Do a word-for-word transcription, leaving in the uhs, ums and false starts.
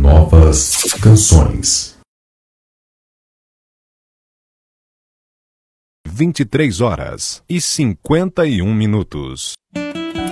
novas canções. vinte e três horas e cinquenta e um minutos.